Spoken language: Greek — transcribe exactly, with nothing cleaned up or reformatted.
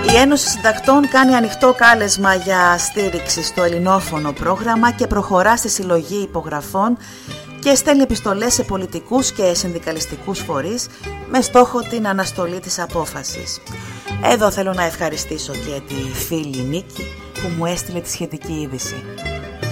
Η Ένωση Συντακτών κάνει ανοιχτό κάλεσμα για στήριξη στο ελληνόφωνο πρόγραμμα και προχωρά στη συλλογή υπογραφών και στέλνει επιστολές σε πολιτικούς και συνδικαλιστικούς φορείς με στόχο την αναστολή της απόφασης. Εδώ θέλω να ευχαριστήσω και τη φίλη Νίκη που μου έστειλε τη σχετική είδηση.